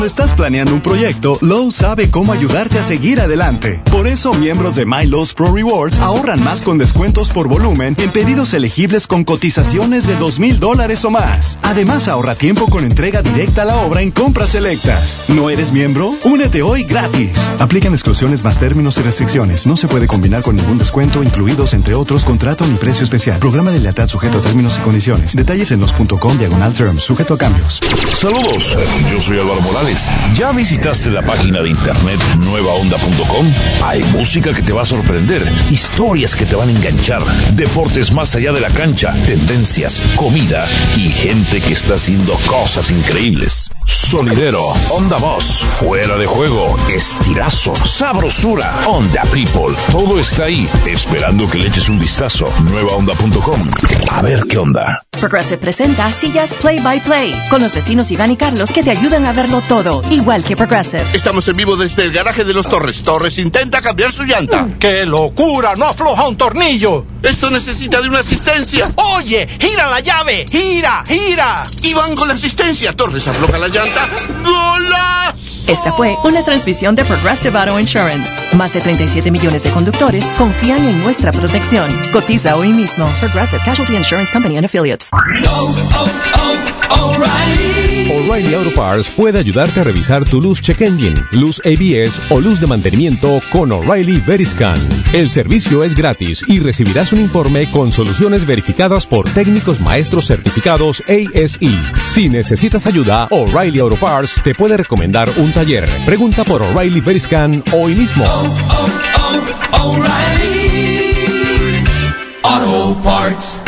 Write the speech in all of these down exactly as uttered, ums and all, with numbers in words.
Estás planeando un proyecto, Lowe's sabe cómo ayudarte a seguir adelante. Por eso, miembros de My Lowe's Pro Rewards ahorran más con descuentos por volumen en pedidos elegibles con cotizaciones de dos mil dólares o más. Además, ahorra tiempo con entrega directa a la obra en compras selectas. ¿No eres miembro? Únete hoy gratis. Aplican exclusiones más términos y restricciones. No se puede combinar con ningún descuento, incluidos entre otros contrato ni precio especial. Programa de lealtad sujeto a términos y condiciones. Detalles en los punto com diagonal terms, sujeto a cambios. Saludos, yo soy Álvaro Morales. ¿Ya visitaste la página de internet nueva onda punto com? Hay música que te va a sorprender, historias que te van a enganchar, deportes más allá de la cancha, tendencias, comida y gente que está haciendo cosas increíbles. Sonidero, Onda Voz, fuera de juego, estirazo, sabrosura, Onda People. Todo está ahí, esperando que le eches un vistazo. nueva onda punto com. A ver qué onda. Progressive presenta sillas Play by Play, con los vecinos Iván y Carlos que te ayudan a verlo todo, igual que Progressive. Estamos en vivo desde el garaje de los Torres. Torres intenta cambiar su llanta. ¡Qué locura! ¡No afloja un tornillo! Esto necesita de una asistencia. ¡Oye! ¡Gira la llave! ¡Gira! ¡Gira! Iván con la asistencia. Torres afloja la llanta. ¡Golazo! Esta fue una transmisión de Progressive Auto Insurance. Más de treinta y siete millones de conductores confían en nuestra protección. Cotiza hoy mismo. Progressive Casualty Insurance Company and Affiliates. Oh, oh, oh, O'Reilly. O'Reilly Auto Parts puede ayudarte a revisar tu luz check engine, luz A B S o luz de mantenimiento con O'Reilly Veriscan. El servicio es gratis y recibirás un informe con soluciones verificadas por técnicos maestros certificados A S E. Si necesitas ayuda, O'Reilly Auto Parts te puede recomendar un taller. Pregunta por O'Reilly Veriscan hoy mismo. Oh, oh, oh, O'Reilly Auto Parts.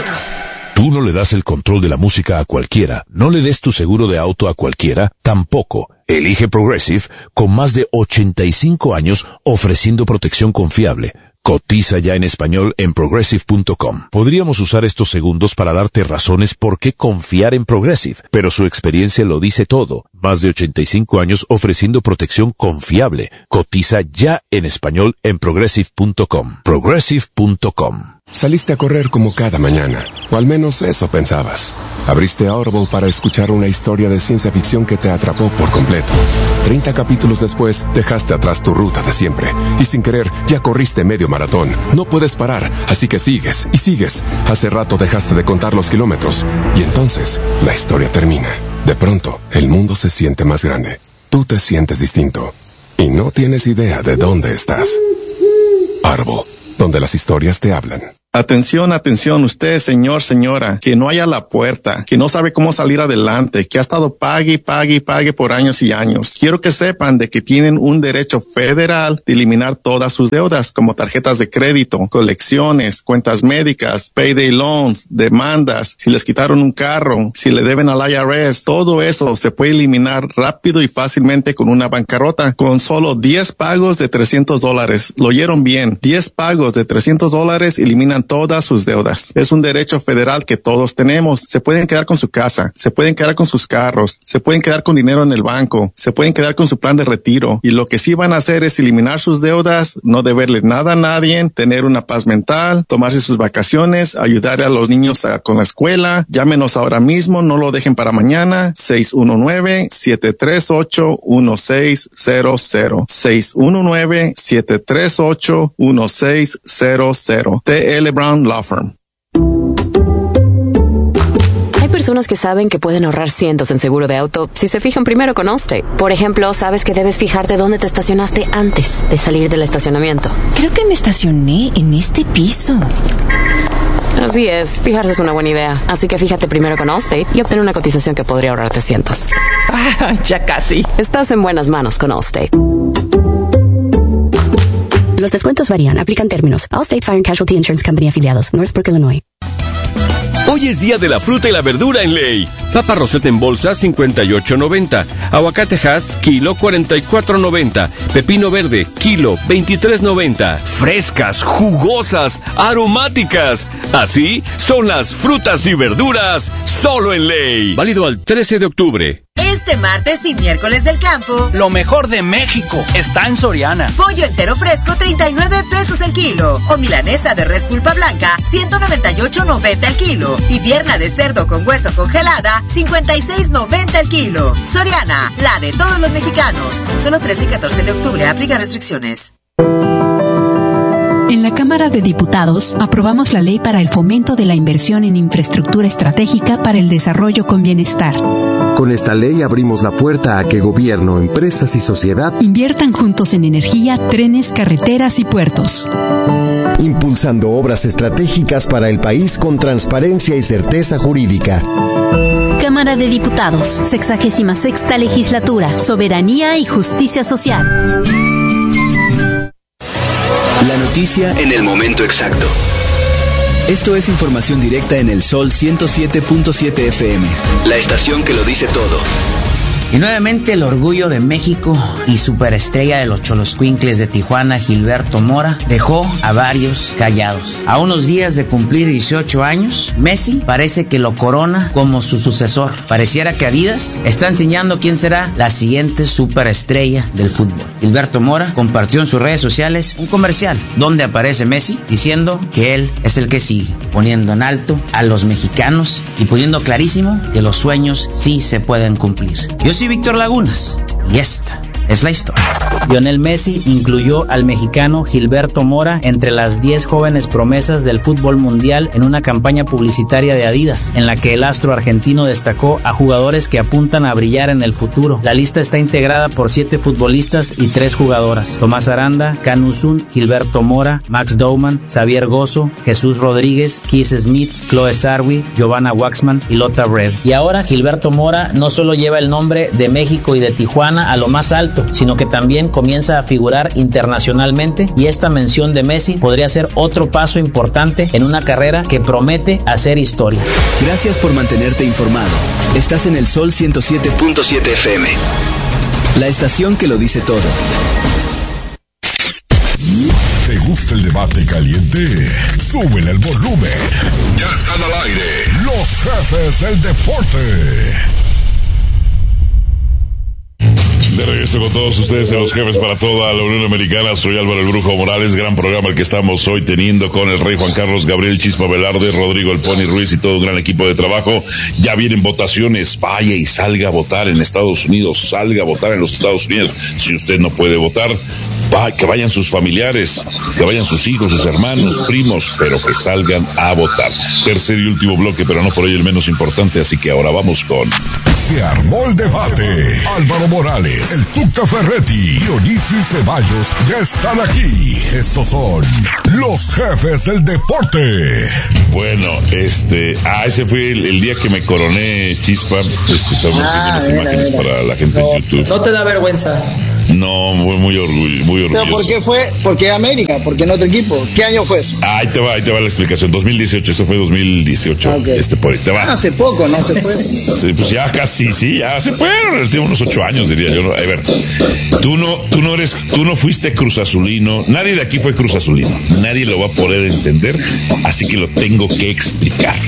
Tú no le das el control de la música a cualquiera. No le des tu seguro de auto a cualquiera, tampoco. Elige Progressive, con más de ochenta y cinco años ofreciendo protección confiable. Cotiza ya en español en progressive punto com. Podríamos usar estos segundos para darte razones por qué confiar en Progressive, pero su experiencia lo dice todo. Más de ochenta y cinco años ofreciendo protección confiable. Cotiza ya en español en progressive punto com. progressive punto com. Saliste a correr como cada mañana, o al menos eso pensabas. Abriste Audible para escuchar una historia de ciencia ficción que te atrapó por completo. Treinta capítulos después, dejaste atrás tu ruta de siempre, y sin querer, ya corriste medio maratón. No puedes parar, así que sigues, y sigues. Hace rato dejaste de contar los kilómetros, y entonces, la historia termina. De pronto, el mundo se siente más grande. Tú te sientes distinto, y no tienes idea de dónde estás. Audible, donde las historias te hablan. Atención, atención, usted, señor, señora, que no haya la puerta, que no sabe cómo salir adelante, que ha estado pague, pague, pague por años y años. Quiero que sepan de que tienen un derecho federal de eliminar todas sus deudas, como tarjetas de crédito, colecciones, cuentas médicas, payday loans, demandas, si les quitaron un carro, si le deben al I R S, todo eso se puede eliminar rápido y fácilmente con una bancarrota, con solo diez pagos de trescientos dólares. Lo oyeron bien, diez pagos de trescientos dólares eliminan todas sus deudas. Es un derecho federal que todos tenemos. Se pueden quedar con su casa, se pueden quedar con sus carros, se pueden quedar con dinero en el banco, se pueden quedar con su plan de retiro. Y lo que sí van a hacer es eliminar sus deudas, no deberle nada a nadie, tener una paz mental, tomarse sus vacaciones, ayudar a los niños a, con la escuela. Llámenos ahora mismo, no lo dejen para mañana. seis uno nueve, siete tres ocho, uno seis cero cero. seis uno nueve, siete tres ocho, uno seis cero cero. T L Brown Law Firm. Hay personas que saben que pueden ahorrar cientos en seguro de auto si se fijan primero con Allstate. Por ejemplo, sabes que debes fijarte dónde te estacionaste antes de salir del estacionamiento. Creo que me estacioné en este piso. Así es, fijarse es una buena idea. Así que fíjate primero con Allstate y obtén una cotización que podría ahorrarte cientos. Ah, ya casi. Estás en buenas manos con Allstate. Los descuentos varían. Aplican términos. Allstate Fire and Casualty Insurance Company afiliados. Northbrook, Illinois. Hoy es día de la fruta y la verdura en Ley. Papa Rosette en bolsa, cincuenta y ocho noventa. Aguacate Hass, kilo, cuarenta y cuatro noventa. Pepino verde, kilo, veintitrés noventa. Frescas, jugosas, aromáticas. Así son las frutas y verduras, solo en Ley. Válido al trece de octubre. Este martes y miércoles del campo, lo mejor de México está en Soriana. Pollo entero fresco, treinta y nueve pesos el kilo. O milanesa de res pulpa blanca, ciento noventa y ocho noventa el kilo. Y pierna de cerdo con hueso congelada, cincuenta y seis noventa el kilo. Soriana, la de todos los mexicanos. Solo trece y catorce de octubre, aplica restricciones. En la Cámara de Diputados aprobamos la ley para el fomento de la inversión en infraestructura estratégica para el desarrollo con bienestar. Con esta ley abrimos la puerta a que gobierno, empresas y sociedad inviertan juntos en energía, trenes, carreteras y puertos. Impulsando obras estratégicas para el país con transparencia y certeza jurídica. Cámara de Diputados, sexagésima sexta legislatura, soberanía y justicia social. La noticia en el momento exacto. Esto es información directa en el Sol ciento siete punto siete F M. La estación que lo dice todo. Y nuevamente el orgullo de México y superestrella de los Xoloscuincles de Tijuana, Gilberto Mora, dejó a varios callados. A unos días de cumplir dieciocho años, Messi parece que lo corona como su sucesor. Pareciera que Adidas está enseñando quién será la siguiente superestrella del fútbol. Gilberto Mora compartió en sus redes sociales un comercial donde aparece Messi diciendo que él es el que sigue, poniendo en alto a los mexicanos y poniendo clarísimo que los sueños sí se pueden cumplir. Yo soy Víctor Lagunas y esta es la historia. Lionel Messi incluyó al mexicano Gilberto Mora entre las diez jóvenes promesas del fútbol mundial en una campaña publicitaria de Adidas, en la que el astro argentino destacó a jugadores que apuntan a brillar en el futuro. La lista está integrada por siete futbolistas y tres jugadoras: Tomás Aranda, Can Uzun, Gilberto Mora, Max Douman, Xavier Gozo, Jesús Rodríguez, Keith Smith, Chloe Sarwi, Giovanna Waxman y Lotta Red. Y ahora Gilberto Mora no solo lleva el nombre de México y de Tijuana a lo más alto, sino que también comienza a figurar internacionalmente, y esta mención de Messi podría ser otro paso importante en una carrera que promete hacer historia. Gracias por mantenerte informado. Estás en el Sol ciento siete punto siete F M. La estación que lo dice todo. ¿Te gusta el debate caliente? Súbele el volumen. Ya están al aire los jefes del deporte. De regreso con todos ustedes en Los Jefes para toda la Unión Americana. Soy Álvaro el Brujo Morales. Gran programa el que estamos hoy teniendo con el Rey Juan Carlos, Gabriel Chispa Velarde, Rodrigo El Pony Ruiz y todo un gran equipo de trabajo. Ya vienen votaciones. Vaya y salga a votar en Estados Unidos. Salga a votar en los Estados Unidos. Si usted no puede votar, va, que vayan sus familiares, que vayan sus hijos, sus hermanos, primos, pero que salgan a votar. Tercer y último bloque, pero no por ello el menos importante. Así que ahora vamos con... Se armó el debate. Álvaro Morales, el Tuca Ferretti, Dionisio Ceballos ya están aquí. Estos son los jefes del deporte. Bueno, este, ah, ese fue el, el día que me coroné, Chispa. Este, estamos Ah, unas mira, imágenes mira. para la gente No, en YouTube. no te da vergüenza. No, muy, muy orgullo, muy orgulloso. ¿Pero por qué fue? ¿Por qué América? ¿Por qué no otro equipo? ¿Qué año fue eso? Ah, ahí te va, ahí te va la explicación. dos mil dieciocho, eso fue dos mil dieciocho. Ok. Este, por ahí te va. Ah, hace poco, ¿no? Se fue. Sí, pues ya casi, sí, ya se fueron. Tiene unos ocho años, diría yo. ¿no? A ver, tú no, tú no eres, tú no fuiste Cruz Azulino. Nadie de aquí fue Cruz Azulino. Nadie lo va a poder entender, así que lo tengo que explicar.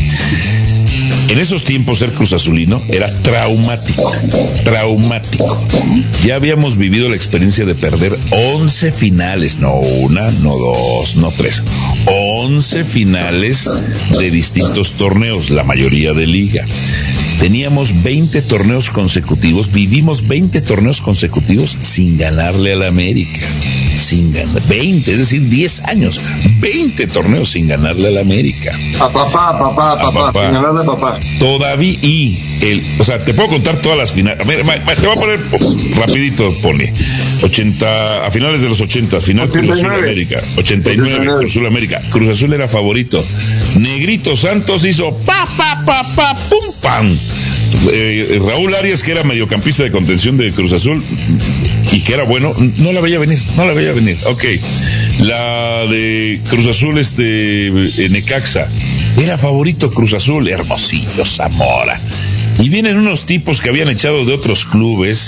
En esos tiempos ser Cruz Azulino era traumático, traumático. Ya habíamos vivido la experiencia de perder once finales, no una, no dos, no tres, once finales de distintos torneos, la mayoría de liga. Teníamos veinte torneos consecutivos, vivimos veinte torneos consecutivos sin ganarle a la América. Sin ganar, veinte, es decir, diez años, veinte torneos sin ganarle a la América. A papá, papá, A papá, sin hablar de papá. Todavía, y el, o sea, te puedo contar todas las finales. A ver, ma- ma- te voy a poner oh, rapidito, pone. ochenta, a finales de los ochenta, final Cruz Azul América. ochenta y nueve, Cruz Azul América. Cruz Azul era favorito. Negrito Santos hizo pa, pa, pa, pa, pum, pam. Eh, Raúl Arias, que era mediocampista de contención de Cruz Azul y que era bueno, no la veía venir, no la veía venir. Ok, la de Cruz Azul, este, eh, Necaxa, era favorito Cruz Azul, Hermosillo, Zamora. Y vienen unos tipos que habían echado de otros clubes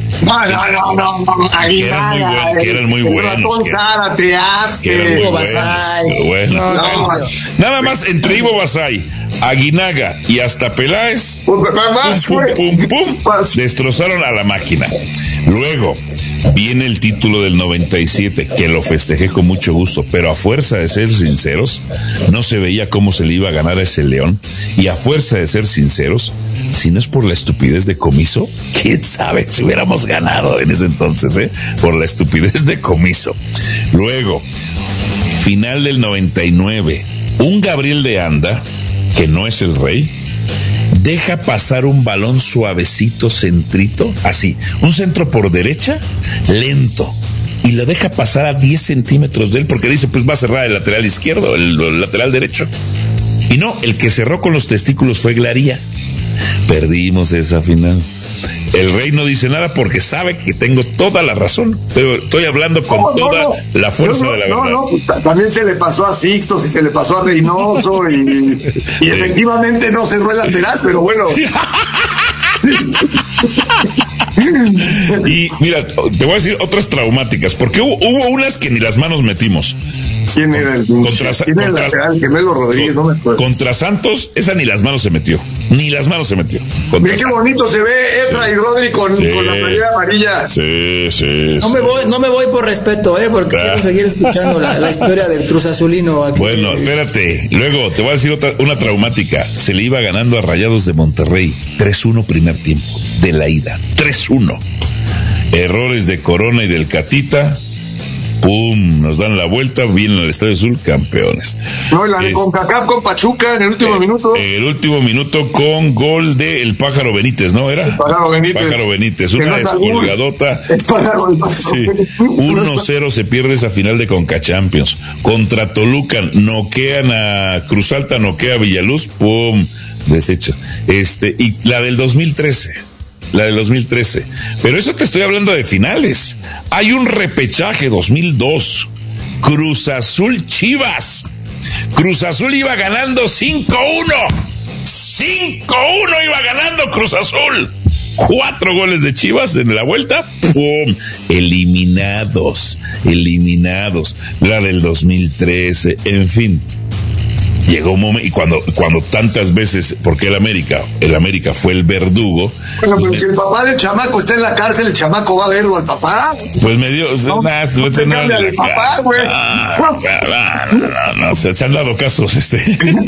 No, no, no, no, no, que eran muy, buen, que eran muy buenos. Que, Zárate, que eran muy buenos. Bueno, no, no, no. Nada más entre Ivo Basay, Aguinaga y hasta Peláez, pum, pum, pum, pum, destrozaron a la máquina. Luego viene el título del noventa y siete, que lo festejé con mucho gusto, pero a fuerza de ser sinceros, no se veía cómo se le iba a ganar a ese León, y a fuerza de ser sinceros, si no es por la estupidez de Comiso, quién sabe si hubiéramos ganado en ese entonces, ¿eh? Por la estupidez de Comiso. Luego, final del noventa y nueve, un Gabriel de Anda, que no es el Rey, deja pasar un balón suavecito, centrito, así, un centro por derecha, lento, y lo deja pasar a diez centímetros de él, porque dice, pues va a cerrar el lateral izquierdo, el, el lateral derecho. Y no, el que cerró con los testículos fue Glaría. Perdimos esa final. El Rey no dice nada porque sabe que tengo toda la razón. Estoy, estoy hablando con no, toda no, no. la fuerza no, no, de la no, verdad. No, no, también se le pasó a Sixtos y se le pasó a Reynoso y, y sí. Efectivamente no cerró el lateral, pero bueno. Y mira, te voy a decir otras traumáticas, porque hubo, hubo unas que ni las manos metimos. ¿Quién era el contra, ¿Quién era contra, el Gemelo Rodríguez? No me acuerdo. Contra Santos, esa ni las manos se metió. Ni las manos se metió. Mira qué bonito se ve Efra y Rodri con, sí, con la playera amarilla. Sí, sí. No, sí. Me voy, no me voy por respeto, ¿eh? Porque ah. quiero seguir escuchando la, la historia del Cruz Azulino aquí. Bueno, espérate. Luego te voy a decir otra, una traumática. Se le iba ganando a Rayados de Monterrey. tres uno primer tiempo de la ida. tres uno. Errores de Corona y del Catita. ¡Pum! Nos dan la vuelta, vienen al Estadio Azul, campeones. No, la de CONCACAF con Pachuca en el último eh, minuto. En el último minuto con gol de el Pájaro Benítez, ¿no? ¿Era? El Pájaro Benítez. Pájaro Benítez, una descolgadota. Sí. uno cero se pierde esa final de Conca Champions. Contra Toluca, noquean a Cruz Alta, noquea a Villaluz, ¡pum! Desecho. Este, y la del dos mil trece. La del dos mil trece. Pero eso te estoy hablando de finales. Hay un repechaje dos mil dos. Cruz Azul Chivas. Cruz Azul iba ganando cinco uno. cinco uno iba ganando Cruz Azul. Cuatro goles de Chivas en la vuelta. ¡Pum! Eliminados. Eliminados. La del dos mil trece. En fin. Llegó un momento, y cuando, cuando tantas veces, porque el América, el América fue el verdugo. Bueno, pero si el papá del chamaco está en la cárcel, el chamaco va a verlo al papá. Pues me dio, no, nah, no, no, no, al papá, güey. No, no, no, no, se, se han dado casos, este,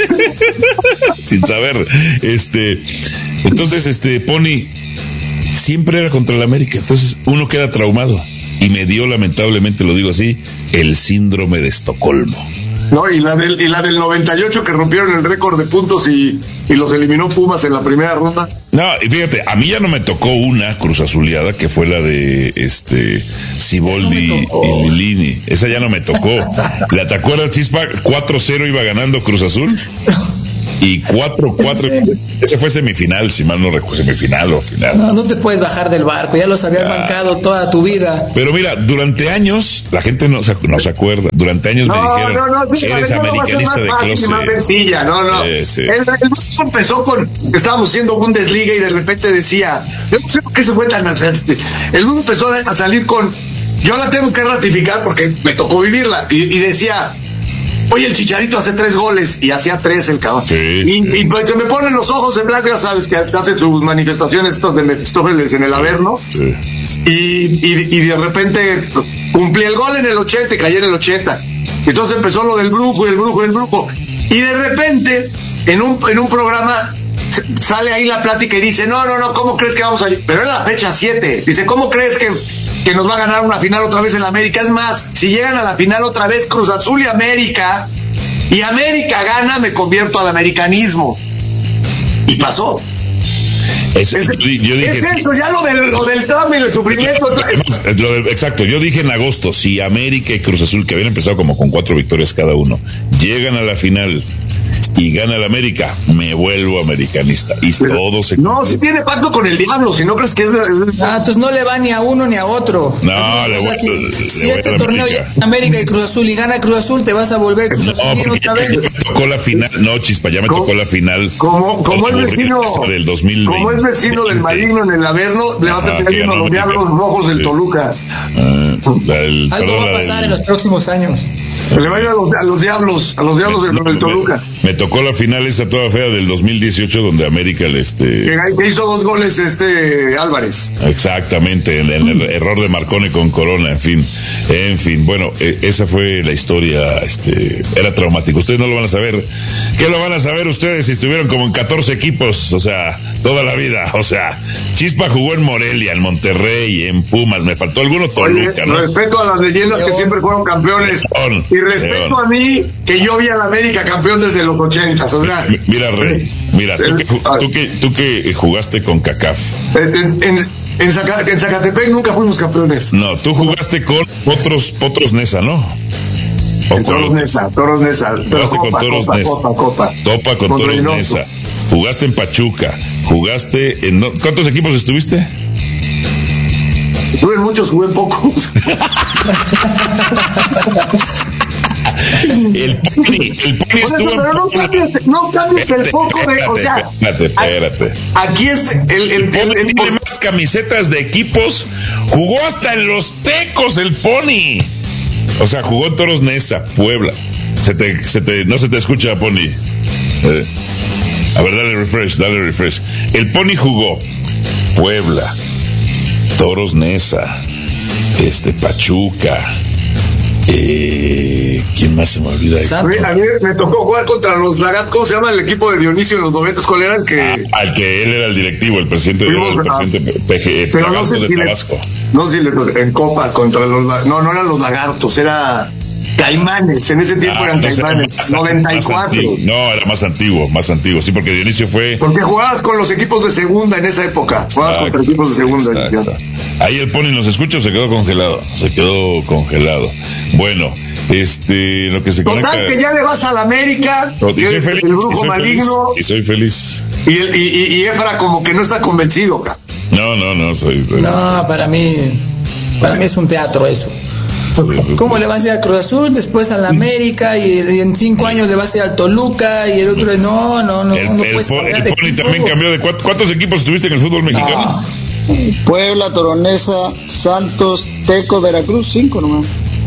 sin saber, este, entonces, este, Pony, siempre era contra el América, entonces uno queda traumado, y me dio, lamentablemente, lo digo así, el síndrome de Estocolmo. No, y la del, y la del noventa y ocho que rompieron el récord de puntos y, y los eliminó Pumas en la primera ronda. No, y fíjate, a mí ya no me tocó una Cruz Azuleada, que fue la de este Siboldi no y Lilini. Esa ya no me tocó. ¿La te acuerdas, Chispa? cuatro cero iba ganando Cruz Azul. Y cuatro cuatro. Sí. Ese fue semifinal, si mal no recuerdo, semifinal o final. No, no te puedes bajar del barco, ya los habías ah. bancado toda tu vida. Pero mira, durante años, la gente no se, no se acuerda. Durante años no, me dijeron, no, no, sí, eres americanista de closet. Más sencilla, no, no. Sí, sí. El, el grupo empezó con, estábamos haciendo Bundesliga y de repente decía, yo no sé por qué se fue tan. El grupo empezó a salir con, yo la tengo que ratificar porque me tocó vivirla. Y, y decía, oye, el Chicharito hace tres goles y hacía tres el cabrón. Sí, y, sí. y pues, se me ponen los ojos en blanco, ya sabes que hacen sus manifestaciones estas de Mefistófeles en el sí, Averno. Sí. Y, y, y de repente cumplí el gol en el ochenta y caí en el ochenta. Entonces empezó lo del brujo y el brujo y el brujo. Y de repente, en un, en un programa, sale ahí la plática y dice, no, no, no, ¿cómo crees que vamos a ir? Pero es la fecha siete. Dice, ¿cómo crees que... que nos va a ganar una final otra vez en la América? Es más, si llegan a la final otra vez Cruz Azul y América, y América gana, me convierto al americanismo. Y pasó. Es, es, yo, yo dije, es eso, sí. Ya lo del, lo del trauma y el sufrimiento. Es lo de, exacto, yo dije en agosto, si América y Cruz Azul, que habían empezado como con cuatro victorias cada uno, llegan a la final y gana el América, me vuelvo americanista. Y pero, todo se... No, si tiene pacto con el diablo, si no crees que es... Ah, entonces no le va ni a uno ni a otro. No, no le voy, o sea, si, le si voy este a torneo América. América y Cruz Azul y gana Cruz Azul, te vas a volver Cruz Azul no, otra vez. Me tocó la final, no, Chispa, ya me ¿Cómo? tocó la final. Como, como es vecino del dos mil veinte. Como es vecino del maligno en el Averno, le va a terminar yendo a los Diablos Rojos del sí. Toluca. Ah, la, el, Algo perdón, va a pasar del, en los próximos años. Le va a ir a los, a los Diablos, a los Diablos del, del Toluca. Me, me tocó la final esa toda fea del dos mil dieciocho donde América le este que, que hizo dos goles este Álvarez. Exactamente, el, el error de Marcone con Corona, en fin, en fin. Bueno, eh, esa fue la historia, este, era traumático. Ustedes no lo van a saber. ¿Qué lo van a saber ustedes si estuvieron como en catorce equipos? O sea, toda la vida. O sea, Chispa jugó en Morelia, en Monterrey, en Pumas. Me faltó alguno Toluca, Oye, ¿no? Respeto a las leyendas León. Que siempre fueron campeones. León. Y respeto León. A mí, que yo vi a la América campeón desde los ochentas. O sea, mira, Rey, mira, tú que, tú que, tú que jugaste con CACAF. En, en, en, Zaca, en Zacatepec nunca fuimos campeones. No, tú jugaste con Potros, Potros Nesa, ¿no? O Toros Nesa, Toros Nesa. Jugaste con Toros Copa, Nesa. Copa, Copa. Copa con Toros Reynoso. Nesa. Jugaste en Pachuca. Jugaste en... ¿Cuántos equipos estuviste? Estuve en muchos, jugué en pocos. El Pony, el Pony estuvo eso, pero no cambies, no cambies espérate, el foco de, o sea, espérate, espérate. Aquí es el, el, el, el, el tiene el, más camisetas de equipos, jugó hasta en los Tecos el Pony. O sea, jugó en Toros Nesa, Puebla. Se te, se te, no se te escucha, Pony. Eh, a ver, dale refresh, dale refresh. El Pony jugó Puebla, Toros Nesa, este, Pachuca. Eh, ¿Quién más se me olvida? A mí, a mí me tocó jugar contra los Lagartos. ¿Cómo se llama el equipo de Dionisio en los noventas? ¿Cuál era el que...? Ah, al que él era el directivo, el presidente, era el presidente P G, pero no sé de si Tabasco. Le, no sé si le, en Copa contra los... No, no eran los Lagartos, era... Caimanes, en ese tiempo ah, eran no Caimanes, más, noventa y cuatro. Más no, era más antiguo, más antiguo, sí, porque Dionisio fue... Porque jugabas con los equipos de segunda en esa época, jugabas exacto, contra equipos de segunda. Exacto. Ahí el Pony nos escucha o se quedó congelado, se quedó congelado. Bueno, este, lo que se Total conecta... que ya le vas a la América, y soy feliz, el brujo y maligno... Feliz, y soy feliz. Y, el, y, y, y Efra como que no está convencido, acá. No, no, no, soy... soy no, para mí, para mí es un teatro eso. ¿Cómo le va a hacer al Cruz Azul, después a la América y, y en cinco años le va a hacer al Toluca y el otro es no, no, no. El, no el, po, el Pony también cambió de cuatro, ¿cuántos equipos estuviste en el fútbol mexicano? No. Puebla, Toronesa, Santos, Teco, Veracruz, cinco nomás.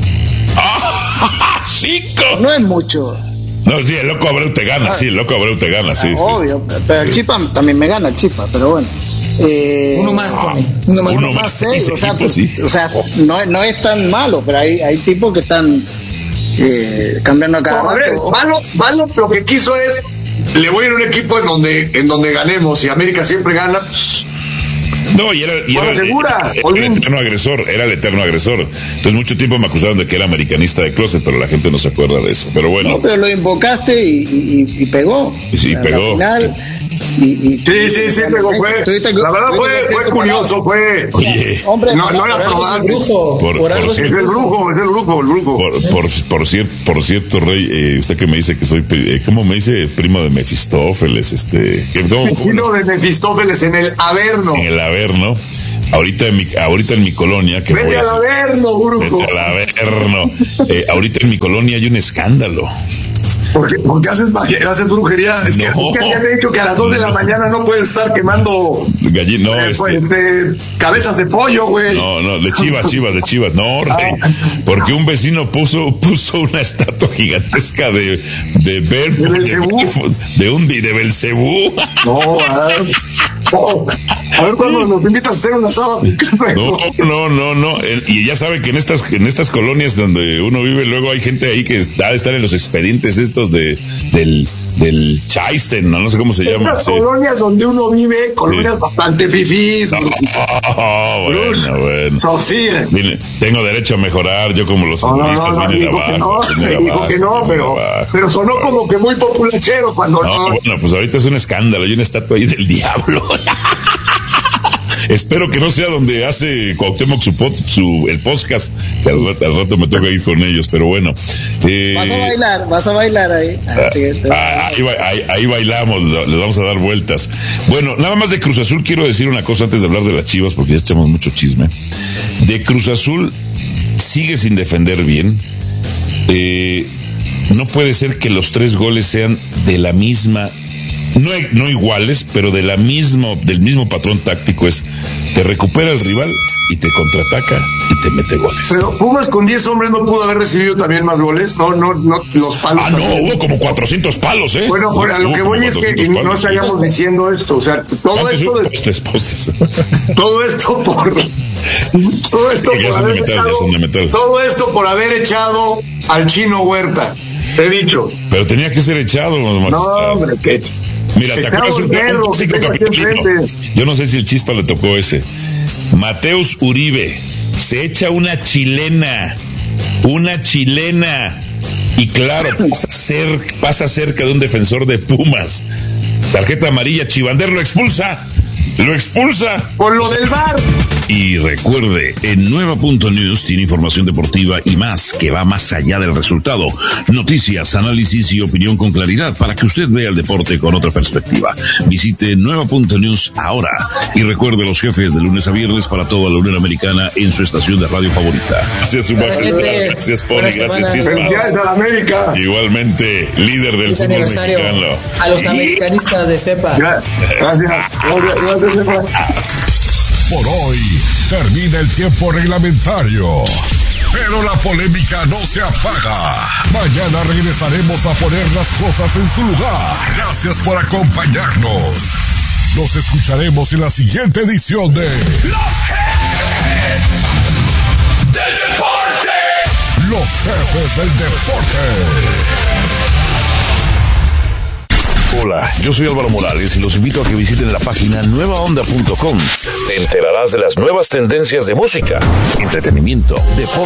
¡Ah! ¡Cinco! No es mucho. No, sí, el loco Abreu te gana, ah, sí, el loco Abreu te gana, sí. Ah, obvio, sí. Pero el Chipa también me gana, el Chipa, pero bueno. Eh, uno más, Pony. Uno más, uno uno más, más seis, o sea, equipos, pues, sí. o sea no, no es tan malo, pero hay, hay tipos que están eh, cambiando a cada no, a ver, malo, malo lo que quiso es le voy a ir a un equipo en donde en donde ganemos y América siempre gana. Pues, no, y era, y era, segura, era, era el eterno agresor, era el eterno agresor. Entonces mucho tiempo me acusaron de que era americanista de closet, pero la gente no se acuerda de eso. Pero bueno. No, pero lo invocaste y, y, y pegó. Y sí, pegó. Final, y, y, sí, sí, sí, pegó, fue. La verdad fue, fue curioso, fue. Oye, hombre, no, no era probable. Por, por, por es el brujo, es el brujo, el brujo. Por, por, por, cierto, por cierto, Rey, eh, usted que me dice que soy, eh, ¿cómo me dice? Primo de Mefistófeles, este. ¿cómo, Vecino de Mefistófeles en el Averno. En el Averno. Ahorita en mi, ahorita en mi colonia. Que vete al Averno, brujo. Vete al Averno. Eh, ahorita en mi colonia hay un escándalo. ¿Por qué, ¿Por qué haces magia, haces brujería? Es que, no. es que habían dicho que a las dos de la mañana no puedes estar quemando Gallina, no, eh, este, pues, de cabezas de pollo, güey. No, no, de chivas, chivas, de chivas. No, Rey, porque un vecino puso puso una estatua gigantesca de de Bel, de Belcebú, de un de Belcebú. No, a ver, oh, a ver cuando nos invitas a hacer un asado. No, no, no, no. El, y ya sabe que en estas en estas colonias donde uno vive luego hay gente ahí que está de estar en los expedientes estos de del del Chaisten, no, no sé cómo se llama. Las sí. colonias donde uno vive, colonias sí. bastante fifís. No, oh, bueno, bueno. So, sí. Dile, tengo derecho a mejorar, yo como los futbolistas no, no, no, vine de abajo. No, vine de dijo abajo, que no, pero, pero sonó bueno. como que muy populachero cuando no. No, bueno, pues ahorita es un escándalo, hay una estatua ahí del diablo. Espero que no sea donde hace Cuauhtémoc su, pod, su el podcast, que al rato, al rato me toca ir con ellos, pero bueno. Eh, vas a bailar, vas a bailar ahí. Ah, ahí, ahí, ahí bailamos, les vamos a dar vueltas. Bueno, nada más de Cruz Azul quiero decir una cosa antes de hablar de las Chivas, porque ya echamos mucho chisme. De Cruz Azul sigue sin defender bien. Eh, no puede ser que los tres goles sean de la misma, no, no iguales, pero de la misma, del mismo patrón táctico. Es, te recupera el rival y te contraataca y te mete goles. Pero Pumas con diez hombres no pudo haber recibido también más goles. No, no, no, los palos. Ah, no, también. Hubo como cuatrocientos palos, ¿eh? Bueno, bueno, a lo que voy es que palos, no estaríamos sí. diciendo esto. O sea, todo esto. De, postes, postes. Todo esto por. Todo esto, por ya haber metal, echado, todo esto por haber echado al Chino Huerta. Te he dicho. Pero tenía que ser echado, magistrado. No, hombre, ¿qué? Mira, ¿te acuerdas un, perro, un clásico capitolino? Yo no sé si el Chispa le tocó ese. Mateus Uribe se echa una chilena, una chilena, y claro, pasa, ser, pasa cerca de un defensor de Pumas. Tarjeta amarilla, Chivander lo expulsa, lo expulsa. Por lo del V A R. Y recuerde, en Nueva punto news tiene información deportiva y más, que va más allá del resultado. Noticias, análisis y opinión con claridad para que usted vea el deporte con otra perspectiva. Visite Nueva punto news ahora. Y recuerde los jefes de lunes a viernes para toda la Unión Americana en su estación de radio favorita. Gracias, su majestad. Gracias, Pony. Gracias, Chispa. Felicidades a la América. Igualmente, líder del fútbol mexicano. A los americanistas de cepa. Gracias. Por hoy termina el tiempo reglamentario, pero la polémica no se apaga. Mañana regresaremos a poner las cosas en su lugar. Gracias por acompañarnos. Nos escucharemos en la siguiente edición de Los Jefes del Deporte. Los Jefes del Deporte. Hola, yo soy Álvaro Morales y los invito a que visiten la página nueva onda punto com. Te enterarás de las nuevas tendencias de música, entretenimiento, deporte.